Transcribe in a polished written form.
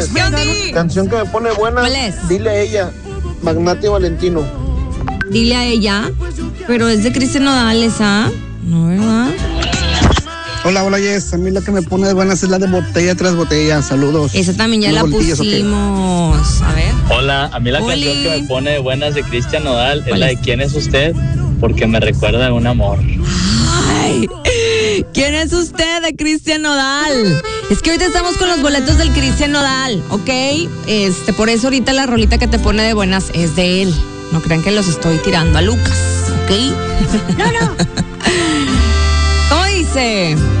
¿Qué onda? Canción que me pone buena. ¿Cuál es? Dile a ella, Magnate Valentino. Dile a ella. Pero es de Cristian Nodal esa. No, ¿verdad? Hola, Jess. A mí la que me pone de buenas es la de Botella tras Botella. Saludos. Esa también ya la pusimos. A ver. Hola, a mí la canción que me pone de buenas de Cristian Nodal es la de ¿Quién es usted? Porque me recuerda a un amor. Ay, ¿quién es usted de Cristian Nodal? Es que ahorita estamos con los boletos del Cristian Nodal, ¿ok? Por eso ahorita la rolita que te pone de buenas es de él. No crean que los estoy tirando a Lucas, ¿ok? No. ¿Cómo dice?